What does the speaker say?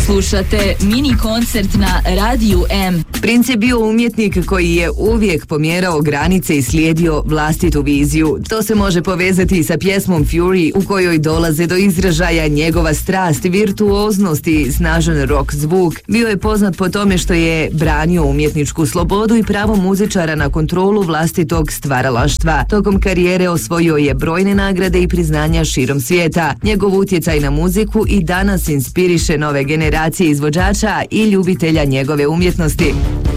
Slušate mini koncert na Radiju M. Princ je bio umjetnik koji je uvijek pomjerao granice i slijedio vlastitu viziju. To se može povezati sa pjesmom Fury, u kojoj dolaze do izražaja njegova strast, virtuoznost i snažan rock zvuk. Bio je poznat po tome što je branio umjetničku slobodu i pravo muzičara na kontrolu vlastitog stvaralaštva. Tokom karijere osvojio je brojne nagrade i priznanja širom svijeta. Njegov utjecaj na muziku i danas inspiriše nove generacije izvođača i ljubitelja njegove umjetnosti.